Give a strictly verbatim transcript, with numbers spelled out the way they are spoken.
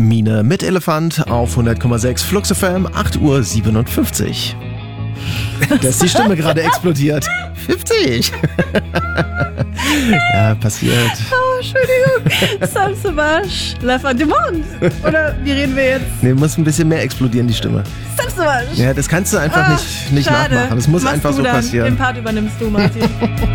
Mine mit Elefant auf hundert Komma sechs Flux F M, acht Uhr siebenundfünfzig. Da ist die Stimme gerade explodiert. fünfzig. Ja, passiert. Oh, Entschuldigung. Sam Sauvage, L'Enfant du Monde. Oder wie reden wir jetzt? Nee, muss ein bisschen mehr explodieren, die Stimme. Sam Sauvage. Ja, das kannst du einfach Ah, nicht, nicht schade. nachmachen. Das muss Machst einfach du so dann. passieren. Den Part übernimmst du, Martin.